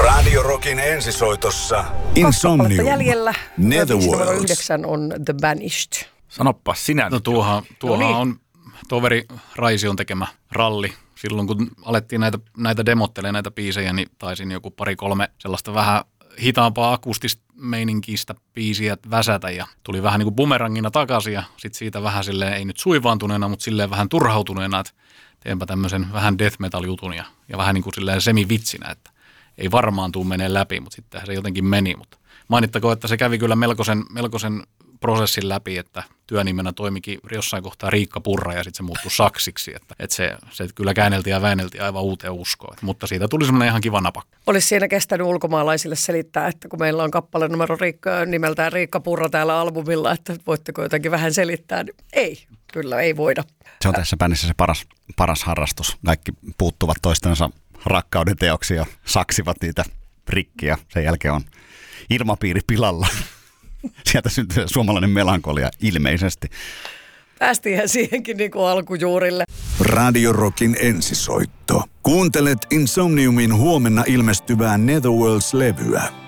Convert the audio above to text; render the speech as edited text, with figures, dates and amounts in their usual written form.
Radio Rockin ensisoitossa Insomnium. Jäljellä. Netherworlds. 9 on The Banished. Sanoppa sinä. No tuohan on toveri Raision tekemä ralli. Silloin kun alettiin näitä demottelemaan näitä biisejä, niin taisin joku 2-3 sellaista vähän hitaampaa akustista meininkistä biisiä väsätä ja tuli vähän niin kuin bumerangina takaisin ja sitten siitä vähän silleen, ei nyt suivaantuneena, mutta silleen vähän turhautuneena, että teenpä tämmöisen vähän death metal jutun ja vähän niin kuin silleen semivitsinä, että ei varmaan tuu menee läpi, mutta sitten se jotenkin meni. Mutta mainittakoon, että se kävi kyllä melkoisen prosessin läpi, että työnimenä toimikin jossain kohtaa Riikka Purra ja sitten se muuttui saksiksi. Että se kyllä käänneltiin ja väänneltiin aivan uuteen uskoon. Mutta siitä tuli semmoinen ihan kiva napakka. Olisi siinä kestänyt ulkomaalaisille selittää, että kun meillä on kappale numero nimeltään Riikka Purra täällä albumilla, että voitteko jotenkin vähän selittää. Ei, kyllä ei voida. Se on tässä bändissä se paras harrastus. Kaikki puuttuvat toistensa rakkauden teoksia ja saksivat niitä rikkiä. Sen jälkeen on ilmapiiri pilalla. Sieltä syntyy suomalainen melankolia ilmeisesti. Päästiinhän siihenkin niin kuin alkujuurille. Radio Rockin ensisoitto. Kuuntelet Insomniumin huomenna ilmestyvää Netherworlds-levyä.